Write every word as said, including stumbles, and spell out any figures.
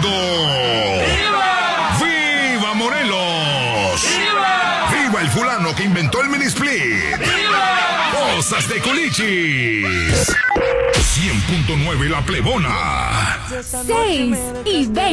Hidalgo. ¡Viva! ¡Viva Morelos! ¡Viva! ¡Viva el fulano que inventó el mini split! ¡Viva! ¡Cosas de Culichis! cien punto nueve La Plebona. seis y veinte.